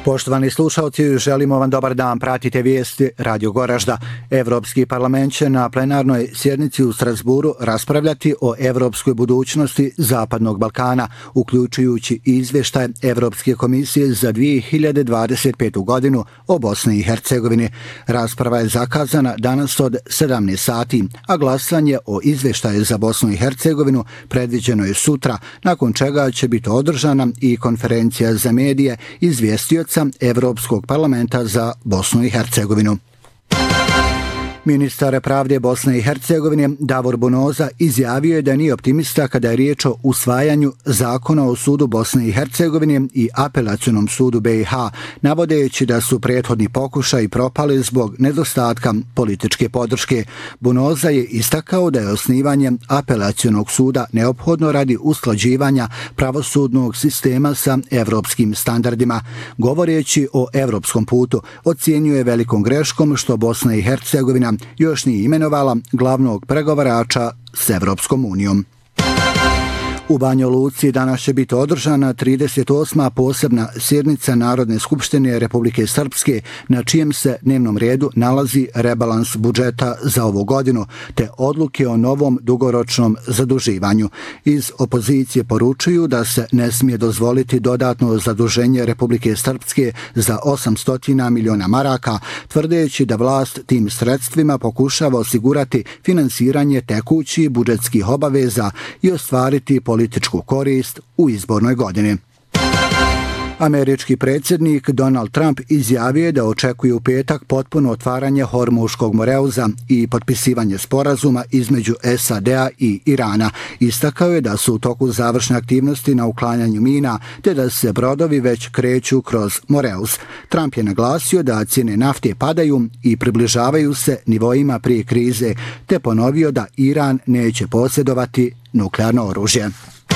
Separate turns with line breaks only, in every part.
Poštovani slušalci, želimo vam dobar dan. Pratite vijesti Radio Goražda. Evropski parlament će na plenarnoj sjednici u Strasburu raspravljati o evropskoj budućnosti Zapadnog Balkana, uključujući izvještaj Evropske komisije za 2025. godinu o Bosni i Hercegovini. Rasprava je zakazana danas od 17 sati, a glasanje o izvještaju za Bosnu i Hercegovinu predviđeno je sutra, nakon čega će biti održana i konferencija za medije izvjestioca Evropskog parlamenta za Bosnu i Hercegovinu. Ministar pravde Bosne i Hercegovine Davor Bonoza izjavio je da nije optimista kada je riječ o usvajanju zakona o sudu Bosne i Hercegovine i apelacionom sudu BiH, navodeći da su prethodni pokušaji propali zbog nedostatka političke podrške. Bonoza je istakao da je osnivanje apelacionog suda neophodno radi usklađivanja pravosudnog sistema sa evropskim standardima. Govoreći o evropskom putu, ocijenio je velikom greškom što Bosna i Hercegovina još nije imenovala glavnog pregovarača s Evropskom unijom. U Banja Luci danas će biti održana 38. posebna sjednica Narodne skupštine Republike Srpske, na čijem se dnevnom redu nalazi rebalans budžeta za ovu godinu, te odluke o novom dugoročnom zaduživanju. Iz opozicije poručuju da se ne smije dozvoliti dodatno zaduženje Republike Srpske za 800 miliona maraka, tvrdeći da vlast tim sredstvima pokušava osigurati finansiranje tekućih budžetskih obaveza i ostvariti političku korist u izbornoj godini. Američki predsjednik Donald Trump izjavio je da očekuje u petak potpuno otvaranje Hormuškog moreuza i potpisivanje sporazuma između SAD-a i Irana. Istakao je da su u toku završne aktivnosti na uklanjanju mina, te da se brodovi već kreću kroz moreuz. Trump je naglasio da cijene nafte padaju i približavaju se nivoima prije krize, te ponovio da Iran neće posjedovati nuklearno oružje.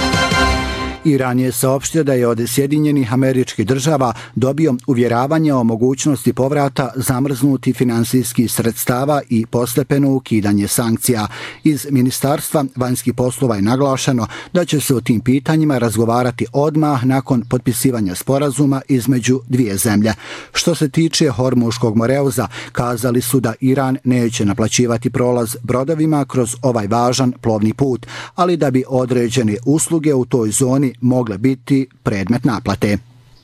Iran je saopštio da je od Sjedinjenih Američkih Država dobio uvjeravanje o mogućnosti povrata zamrznutih finansijskih sredstava i postepeno ukidanje sankcija. Iz Ministarstva vanjskih poslova je naglašeno da će se o tim pitanjima razgovarati odmah nakon potpisivanja sporazuma između dvije zemlje. Što se tiče Hormuškog moreuza, kazali su da Iran neće naplaćivati prolaz brodovima kroz ovaj važan plovni put, ali da bi određene usluge u toj zoni mogle biti predmet naplate.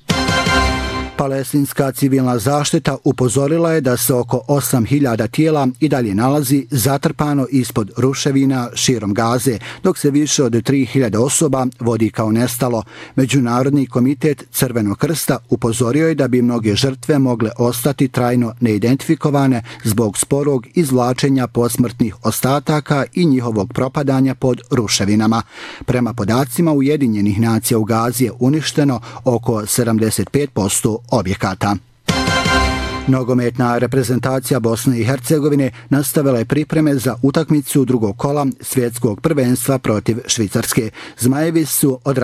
Palestinska civilna zaštita upozorila je da se oko 8.000 tijela i dalje nalazi zatrpano ispod ruševina širom Gaze, dok se više od 3.000 osoba vodi kao nestalo. Međunarodni komitet Crvenog krsta upozorio je da bi mnoge žrtve mogle ostati trajno neidentifikovane zbog sporog izvlačenja posmrtnih ostataka i njihovog propadanja pod ruševinama. Prema podacima Ujedinjenih nacija u Gazi je uništeno oko 75% objekata. Nogometna reprezentacija Bosne i Hercegovine nastavila je pripreme za utakmicu drugog kola svjetskog prvenstva protiv Švicarske. Zmajevi su